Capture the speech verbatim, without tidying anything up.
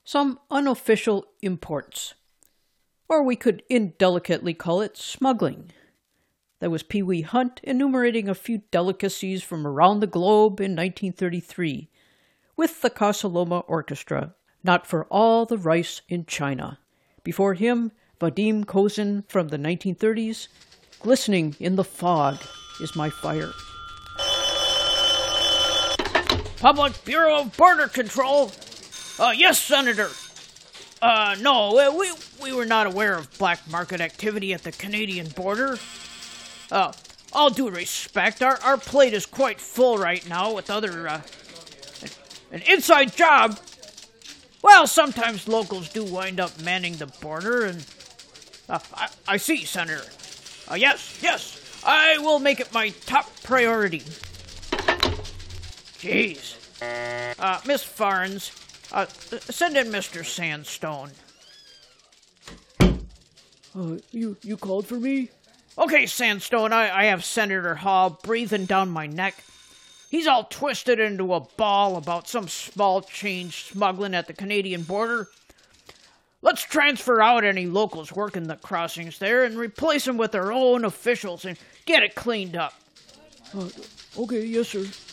some unofficial imports. Or we could indelicately call it smuggling. That was Pee Wee Hunt enumerating a few delicacies from around the globe in nineteen thirty-three, with the Casa Loma Orchestra, Not for All the Rice in China. Before him, Vadim Kozin from the nineteen thirties, Glistening in the Fog is My Fire. Public Bureau of Border Control. Uh, yes, Senator. Uh, no, uh, we we were not aware of black market activity at the Canadian border. Uh, all due respect, our, our plate is quite full right now with other, uh, an inside job. Well, sometimes locals do wind up manning the border, and, uh, I, I see, Senator. Uh, yes, yes, I will make it my top priority. Jeez. Uh, Miss Farns, uh, send in Mister Sandstone. Uh, you, you called for me? Okay, Sandstone, I, I have Senator Hall breathing down my neck. He's all twisted into a ball about some small change smuggling at the Canadian border. Let's transfer out any locals working the crossings there and replace them with our own officials and get it cleaned up. Uh, okay, yes, sir.